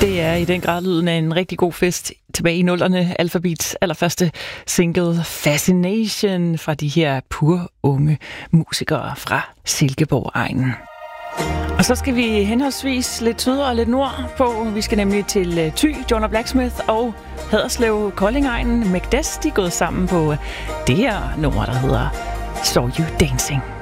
Det er i den grad lyden af en rigtig god fest tilbage i nullerne. Alphabets allerførste single Fascination fra de her pure unge musikere fra Silkeborg-egnen. Og så skal vi henholdsvis lidt syd og lidt nord på. Vi skal nemlig til Thy, John Blacksmith og Haderslev, Kolding-egnen. Macdes, de er gået sammen på det her nummer, der hedder Saw You Dancing.